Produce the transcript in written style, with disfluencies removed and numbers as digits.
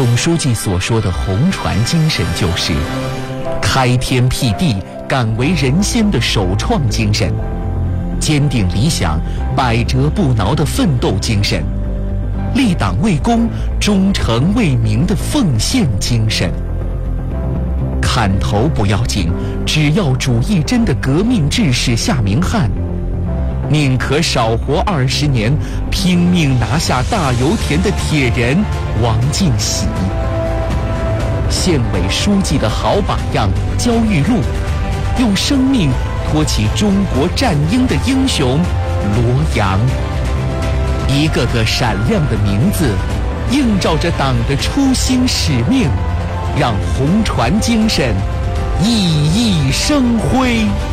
总书记所说的红船精神就是开天辟地、敢为人先的首创精神，坚定理想、百折不挠的奋斗精神，立党为公、忠诚为民的奉献精神。砍头不要紧，只要主义真的革命志士夏明翰，宁可少活20年，拼命拿下大油田的铁人王进喜。县委书记的好榜样焦裕禄，用生命托起中国战鹰的英雄罗阳。一个个闪亮的名字，映照着党的初心使命，让红船精神熠熠生辉。